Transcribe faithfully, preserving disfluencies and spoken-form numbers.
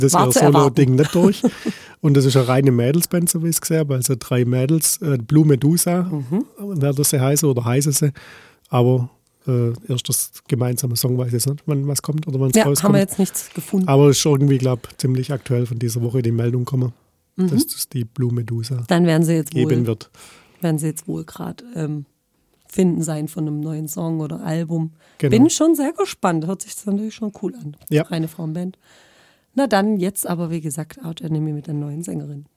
Das War wäre zu Solo-Ding nicht durch. Und das ist eine reine Mädelsband, so wie ich es gesehen habe. Also drei Mädels, äh, Blue Medusa Mhm. werden sie heißen oder heißen sie. Aber äh, erst das gemeinsame Song weiß ich jetzt nicht, wann was kommt oder wann es Ja, rauskommt. haben wir jetzt nichts gefunden. Aber es ist irgendwie, glaube ich, ziemlich aktuell von dieser Woche die Meldung gekommen, Mhm. dass das die Blue Medusa Dann werden sie jetzt geben wohl, wird. werden sie jetzt wohl gerade ähm, finden sein von einem neuen Song oder Album. Genau. Bin schon sehr gespannt. Hört sich das natürlich schon cool an. Ja. Reine Frauenband. Na dann, jetzt aber wie gesagt, Out Enemy mit der neuen Sängerin.